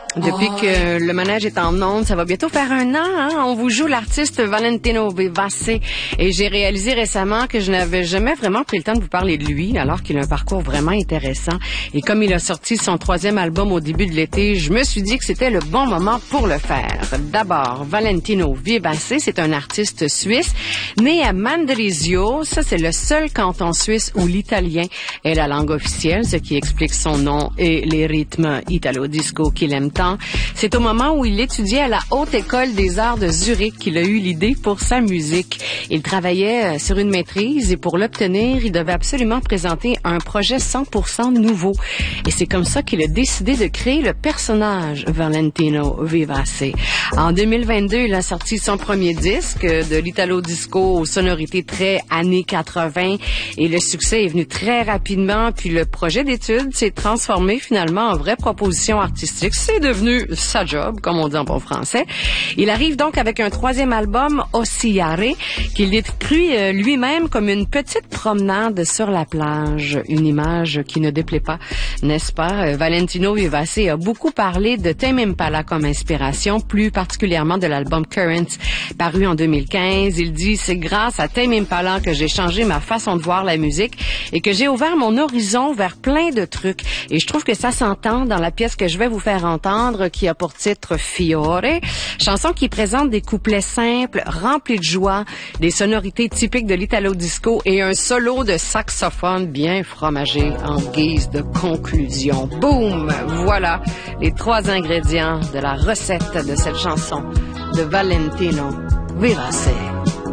Depuis que le manège est en onde, ça va bientôt faire 1 an, hein? On vous joue l'artiste Valentino Vivace. Et j'ai réalisé récemment que je n'avais jamais vraiment pris le temps de vous parler de lui, alors qu'il a un parcours vraiment intéressant. Et comme il a sorti son 3e album au début de l'été, je me suis dit que c'était le bon moment pour le faire. D'abord, Valentino Vivace, c'est un artiste suisse, né à Mendrisio. Ça, c'est le seul canton suisse où l'italien est la langue officielle, ce qui explique son nom et les rythmes italo-disco qu'il aime tant. C'est au moment où il étudiait à la Haute École des Arts de Zurich qu'il a eu l'idée pour sa musique. Il travaillait sur une maîtrise et pour l'obtenir, il devait absolument présenter un projet 100% nouveau. Et c'est comme ça qu'il a décidé de créer le personnage Valentino Vivace. En 2022, il a sorti son premier disque de l'italo-disco aux sonorités très années 80 et le succès est venu très rapidement. Puis le projet d'étude s'est transformé finalement en vraie proposition artistique. C'est devenu sa job, comme on dit en bon français. Il arrive donc avec un 3e album, Osciare, qu'il décrit lui-même comme une petite promenade sur la plage. Une image qui ne déplaît pas, n'est-ce pas? Valentino Vivace a beaucoup parlé de Tame Impala comme inspiration, plus particulièrement de l'album Currents, paru en 2015. Il dit, c'est grâce à Tame Impala que j'ai changé ma façon de voir la musique et que j'ai ouvert mon horizon vers plein de trucs. Et je trouve que ça s'entend dans la pièce que je vais vous faire entendre, qui a pour titre Fiore, chanson qui présente des couplets simples, remplis de joie, des sonorités typiques de l'italo-disco et un solo de saxophone bien fromagé en guise de conclusion. Boum! Voilà les 3 ingrédients de la recette de cette chanson de Valentino Vivace.